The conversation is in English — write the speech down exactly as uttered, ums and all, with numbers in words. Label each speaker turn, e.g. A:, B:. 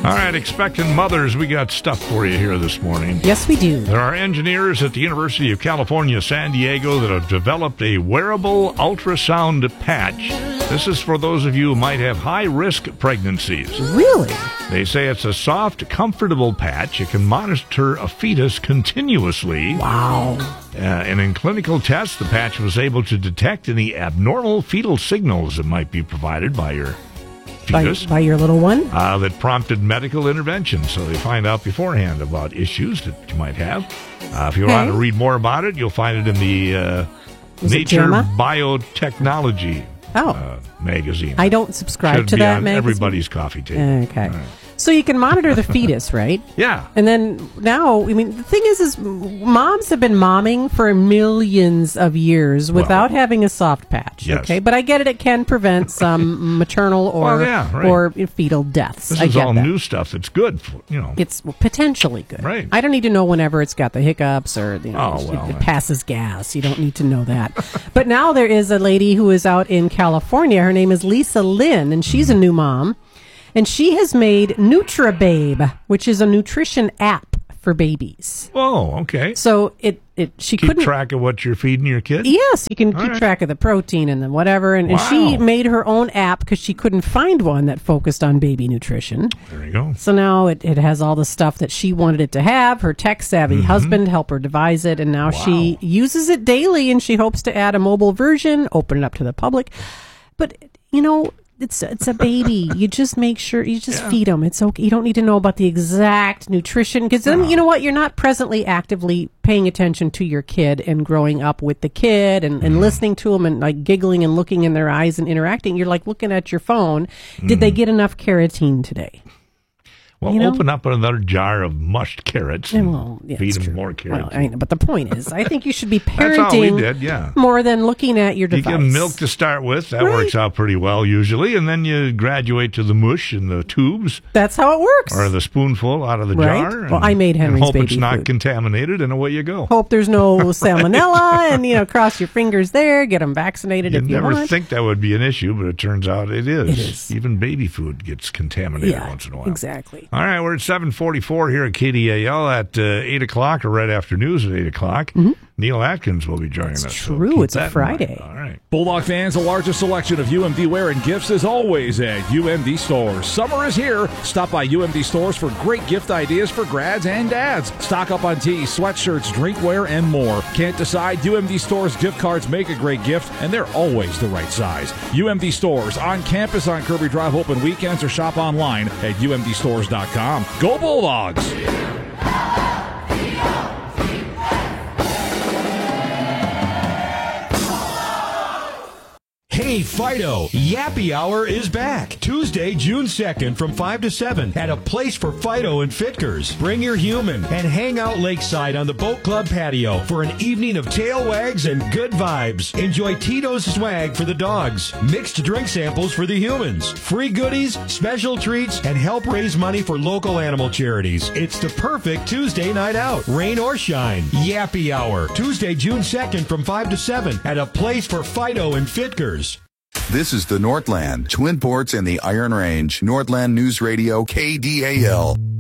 A: All right, expectant mothers, we got stuff for you here this morning.
B: Yes, we do.
A: There are engineers at the University of California, San Diego that have developed a wearable ultrasound patch. This is for those of you who might have high-risk pregnancies.
B: Really?
A: They say it's a soft, comfortable patch. It can monitor a fetus continuously.
B: Wow.
A: Uh, and in clinical tests, the patch was able to detect any abnormal fetal signals that might be provided by your fetus.
B: By, by your little one?
A: Uh, that prompted medical intervention. So they find out beforehand about issues that you might have. Uh, if you
B: Okay.
A: want to read more about it, you'll find it in the uh,
B: Is it
A: Nature
B: JAMA?
A: Biotechnology
B: Oh.
A: uh, magazine.
B: I don't subscribe
A: Should
B: to
A: be
B: that
A: on
B: magazine.
A: everybody's coffee table.
B: Okay.
A: All right.
B: So you can monitor the fetus, right?
A: Yeah.
B: And then now, I mean, the thing is, is moms have been momming for millions of years without
A: Well,
B: having a soft patch.
A: yes.
B: Okay, but I get it; it can prevent some maternal or
A: Well, yeah, right.
B: or fetal deaths.
A: This
B: I
A: is
B: get
A: all
B: that.
A: new stuff that's good for, you know.
B: It's potentially good.
A: Right.
B: I don't need to know whenever it's got the hiccups or you know,
A: Oh, well,
B: it, it passes gas. You don't need to know that. But now there is a lady who is out in California. Her name is Lisa Lynn, and she's a new mom. And she has made NutraBabe, which is a nutrition app for babies.
A: Oh, okay.
B: So it, it she
A: Keep
B: couldn't
A: track of what you're feeding your kid?
B: Yes, you can
A: All
B: keep
A: right.
B: track of the protein and the whatever. And, and she
A: Wow.
B: made her own app because she couldn't find one that focused on baby nutrition.
A: There you go.
B: So now it, it has all the stuff that she wanted it to have. Her tech-savvy husband helped her devise it, and now she
A: Wow.
B: uses it daily, and she hopes to add a mobile version, open it up to the public. But, you know, it's it's a baby. You just make sure, you just
A: Yeah.
B: feed them. It's okay. You don't need to know about the exact nutrition, because then, you know what, you're not presently actively paying attention to your kid and growing up with the kid and, and listening to them and like giggling and looking in their eyes and interacting. You're like looking at your phone. Did they get enough carotene today?
A: Well,
B: You know?
A: open up another jar of mushed carrots
B: Yeah,
A: and
B: well, yeah,
A: feed
B: it's
A: them
B: true.
A: more
B: Well,
A: carrots.
B: I know, but the point is, I think you should be
A: That's all we
B: parenting
A: did, yeah.
B: more than looking at your
A: You
B: device.
A: give them milk to start with. That
B: Right.
A: works out pretty well usually. And then you graduate to the mush and the tubes
B: That's how it works.
A: or the spoonful out of the
B: Right.
A: jar.
B: Well, I made
A: and
B: Henry's
A: hope it's
B: baby
A: not
B: food.
A: contaminated, and away you go.
B: Hope there's no salmonella, and you know, cross your fingers there. Get them vaccinated
A: You
B: if you
A: never
B: want.
A: think that would be an issue, but it turns out it is.
B: It is.
A: Even baby food gets contaminated
B: yeah,
A: once in a while.
B: exactly.
A: All right, we're at seven forty-four here at K D A L at uh, eight o'clock, or right after news at eight o'clock. Neil Atkins will be joining
B: It's
A: us. so
B: true.
A: keep
B: It's a
A: that in
B: Friday.
A: mind. All right.
C: Bulldog fans, the largest selection of U M D wear and gifts is always at U M D Stores. Summer is here. Stop by U M D Stores for great gift ideas for grads and dads. Stock up on tees, sweatshirts, drinkware, and more. Can't decide? U M D Stores gift cards make a great gift, and they're always the right size. U M D Stores on campus on Kirby Drive, open weekends, or shop online at U M D stores dot com. Go Bulldogs!
D: Hey, Fido, Yappy Hour is back. Tuesday, June second from five to seven at a place for Fido and Fitkers. Bring your human and hang out lakeside on the Boat Club patio for an evening of tail wags and good vibes. Enjoy Tito's swag for the dogs, mixed drink samples for the humans, free goodies, special treats, and help raise money for local animal charities. It's the perfect Tuesday night out, rain or shine. Yappy Hour, Tuesday, June second from five to seven at a place for Fido and Fitkers.
E: This is the Northland, Twin Ports, and the Iron Range. Northland News Radio, K D A L.